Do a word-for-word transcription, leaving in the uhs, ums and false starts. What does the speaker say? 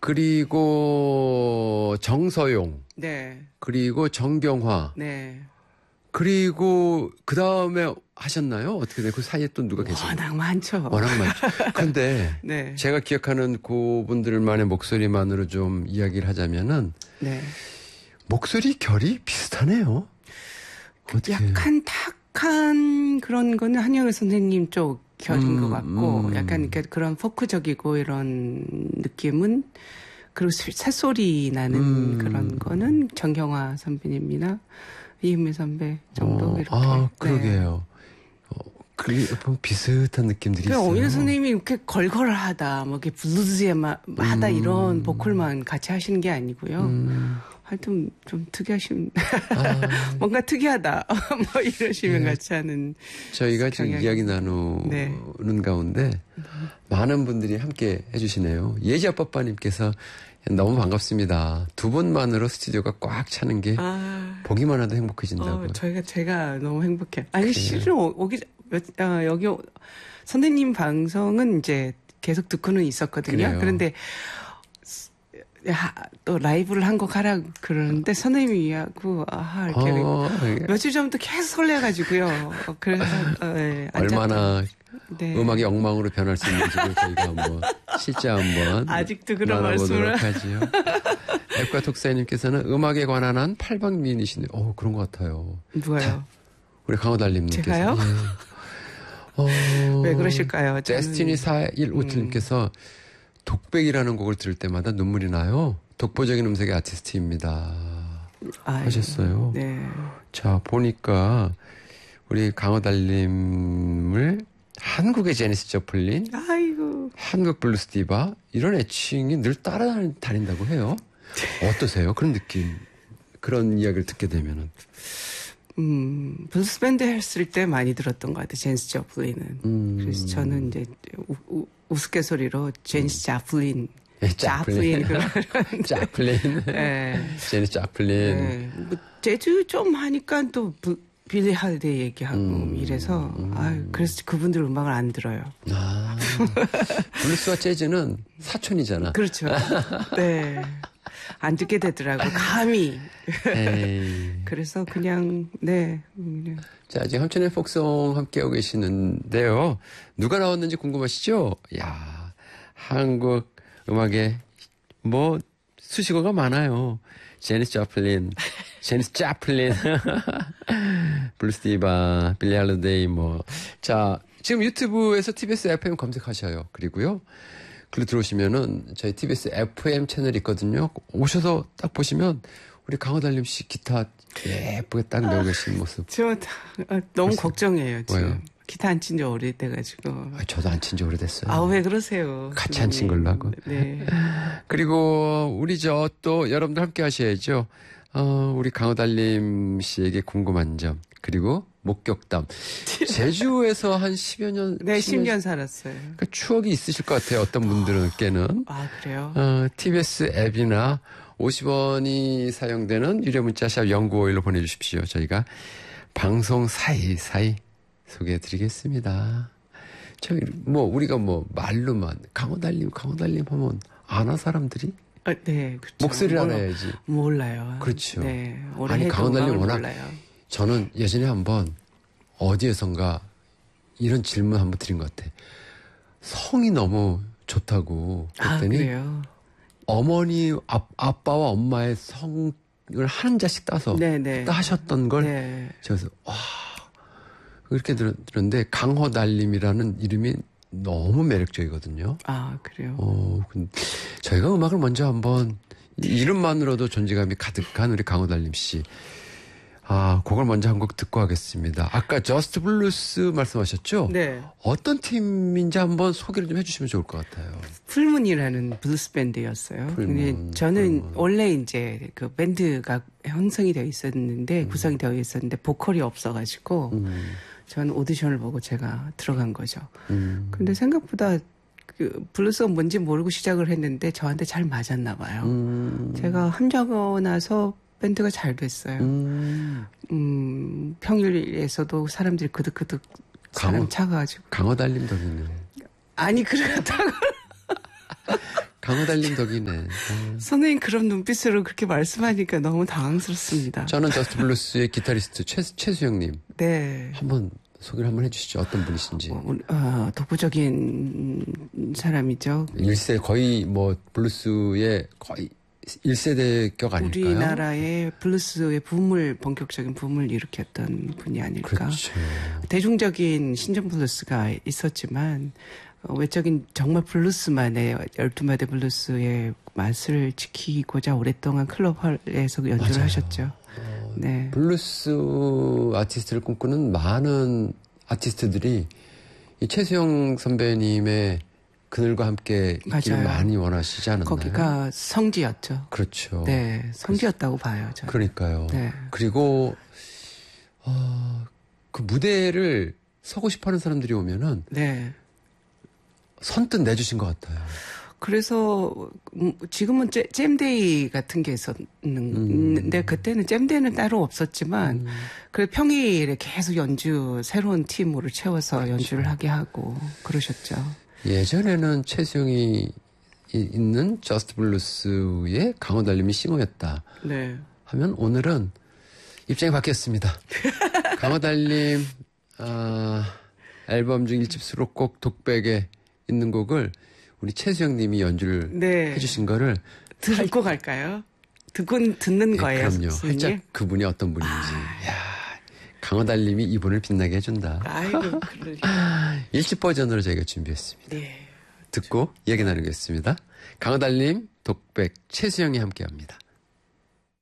그리고 정서용. 네. 그리고 정경화. 네. 그리고 그 다음에 하셨나요? 어떻게 돼요? 그 사이에 또 누가 계세요? 워낙 많죠. 워낙 많죠. 그런데 네. 제가 기억하는 그분들만의 목소리만으로 좀 이야기를 하자면은 네. 목소리 결이 비슷하네요. 어떻게. 약간 탁한 그런 거는 한영애 선생님 쪽 결인 음, 것 같고 음. 약간 그런 포크적이고 이런 느낌은 그리고 새소리 나는 음. 그런 거는 정경화 선배님이나 이은미 선배 정도 어, 이렇게. 아, 그러게요. 네. 어, 그게 비슷한 느낌들이 있어요. 오민호 선생님이 이렇게 걸걸하다, 뭐 이렇게 블루즈에만 하다 음. 이런 보컬만 같이 하시는 게 아니고요. 음. 하여튼 좀 특이하신, 아. 뭔가 특이하다, 뭐 이러시면 네. 같이 하는. 저희가 지금 경향이- 이야기 나누는 네. 가운데 많은 분들이 함께 해주시네요. 예지아빠빠님께서 너무 반갑습니다. 두 분만으로 스튜디오가 꽉 차는 게 아, 보기만 해도 행복해진다고요. 어, 저희가, 제가 너무 행복해요. 아니, 그래요. 실은 오- 오기, 전- 어, 여기, 오- 선생님 방송은 이제 계속 듣고는 있었거든요. 그래요. 그런데, 야, 또 라이브를 한 곡 하라 그러는데 선생님이하고, 아, 이렇게. 어, 며칠 전부터 계속 설레가지고요. 어, 그래서, 어, 예, 얼마나 앉았다. 네. 음악이 엉망으로 변할 수 있는지를 저희가 한번 실제 한번 아직도 그런 나눠보도록 말씀을. 하지요. 앱과 독사님께서는 음악에 관한 한 팔방 미인이시네요. 어, 그런 것 같아요. 누가요? 우리 강호달님께서. 제가요? 예. 어, 왜 그러실까요? 저는- 데스티니 사일오칠님께서 독백이라는 곡을 들을 때마다 눈물이 나요. 독보적인 음색의 아티스트입니다. 아유, 하셨어요. 네. 자, 보니까 우리 강호달님을 한국의 제니스 저플린, 아이고. 한국 블루스 디바 이런 애칭이 늘 따라다닌다고 해요. 어떠세요? 그런 느낌, 그런 이야기를 듣게 되면은. 음, 블루스 밴드 했을 때 많이 들었던 것 같아요. 제니스 저플린은. 음. 그래서 저는 이제 우, 우, 우스갯소리로 제니스 자플린. 예, 자플린. 그런. 자플린. 네. 제니스 자플린. 네. 뭐 재즈 좀 하니까 또 부, 빌리 할리데이 얘기하고 음. 이래서 아유, 그래서 그분들 음악을 안 들어요. 아, 블루스와 재즈는 사촌이잖아. 그렇죠. 네. 안 듣게 되더라고. 감히. 에이. 그래서 그냥 네. 그냥. 자, 지금 함천의 폭송 함께하고 계시는데요. 누가 나왔는지 궁금하시죠? 야, 한국 음악에 뭐 수식어가 많아요. 제니스 저플린, 제니스 자플린, 블루스 디바, 빌리 할리데이 뭐. 자, 지금 유튜브에서 티비에스 에프엠 검색하셔요. 그리고요. 글로 들어오시면은 저희 티비에스 에프엠 채널이 있거든요. 오셔서 딱 보시면 우리 강호달님 씨 기타 예쁘게 딱 메고 계시는 모습. 저 아, 너무 글쎄. 걱정해요. 지금. 왜요? 기타 안 친 지 오래돼가지고. 아, 저도 안 친 지 오래됐어요. 아, 왜 그러세요? 같이 안 친 걸로 하고. 네. 그리고 우리 저 또 여러분들 함께 하셔야죠. 어, 우리 강호달님 씨에게 궁금한 점. 그리고 목격담. 제주에서 한 십여 년. 네, 십 년 살았어요. 그러니까 추억이 있으실 것 같아요. 어떤 분들께는. 아, 그래요? 어, 티비에스 앱이나 오십 원이 사용되는 유료 문자 샵 영구오일로 보내주십시오. 저희가 방송 사이사이 소개해드리겠습니다. 저희 뭐 우리가 뭐 말로만 강호달님 강호달님 하면 아나 사람들이 아, 네, 그렇죠. 목소리를 몰라- 알아야지. 몰라요. 그렇죠. 네, 오래 아니 해도 강호달님 음악을 워낙 몰라요. 저는 예전에 한번 어디에선가 이런 질문 한번 드린 것 같아. 성이 너무 좋다고 아, 그랬더니 그래요? 어머니 아, 아빠와 엄마의 성을 한 자씩 따서 네, 네. 했다 하셨던 걸 네. 그래서 와 그렇게 들, 들었는데 강호달님이라는 이름이 너무 매력적이거든요. 아, 그래요? 어, 근데 저희가 음악을 먼저 한번 이 이름만으로도 존재감이 가득한 우리 강호달님 씨. 아, 그걸 먼저 한 곡 듣고 하겠습니다. 아까 저스트 블루스 말씀하셨죠? 네. 어떤 팀인지 한번 소개를 좀 해주시면 좋을 것 같아요. 풀문이라는 블루스 밴드였어요. 풀문, 근데 저는 풀문. 원래 이제 그 밴드가 형성이 되어 있었는데, 음. 구성이 되어 있었는데, 보컬이 없어가지고, 음, 저는 오디션을 보고 제가 들어간 거죠. 음, 근데 생각보다 그 블루스가 뭔지 모르고 시작을 했는데, 저한테 잘 맞았나 봐요. 음, 제가 함자고 나서 밴드가 잘 됐어요. 음, 음. 평일에서도 사람들이 그득그득 사람 강호- 차가지고. 강호달님 덕이네. 아니, 그렇다고. 강호달님 덕이네. 아. 선생님 그런 눈빛으로 그렇게 말씀하니까 너무 당황스럽습니다. 저는 저스트 블루스의 기타리스트 최, 최수영님. 네. 한번 소개를 한번 해주시죠. 어떤 분이신지. 어, 어, 독보적인 사람이죠. 일세 거의 뭐 블루스의 거의 일 세대격 아닐까요? 우리나라의 블루스의 붐을 본격적인 붐을 일으켰던 분이 아닐까. 그렇죠. 대중적인 신전 블루스가 있었지만 어, 외적인 정말 블루스만의 열두 마디 블루스의 맛을 지키고자 오랫동안 클럽홀에서 연주를 맞아요. 하셨죠. 어, 네. 블루스 아티스트를 꿈꾸는 많은 아티스트들이 이 최수영 선배님의 그늘과 함께 있기를 맞아요. 많이 원하시지 않았나요? 거기가 성지였죠. 그렇죠. 네, 성지였다고 봐요. 저는. 그러니까요. 네. 그리고 어, 그 무대를 서고 싶어하는 사람들이 오면은 네. 선뜻 내주신 것 같아요. 그래서 음, 지금은 잼, 잼데이 같은 게 있었는데 음. 그때는 잼데이는 따로 없었지만 음. 그 평일에 계속 연주 새로운 팀으로 채워서 그렇죠. 연주를 하게 하고 그러셨죠. 예전에는 최수영이 있는 저스트 블루스의 강호달님이 싱어였다. 네. 하면 오늘은 입장이 바뀌었습니다. 강호달님 아, 앨범 중 일 집 수록곡 독백에 있는 곡을 우리 최수영님이 연주를 네. 해주신 거를 듣고 살... 갈까요? 듣고 듣는 네, 거예요. 그럼요. 선생님? 살짝 그분이 어떤 분인지. 아... 야, 강호달님이 이분을 빛나게 해준다. 아이고, 그러려. 일 집 버전으로 저희가 준비했습니다. 네. 듣고 얘기 나누겠습니다. 강호달님 독백 최수영이 함께합니다.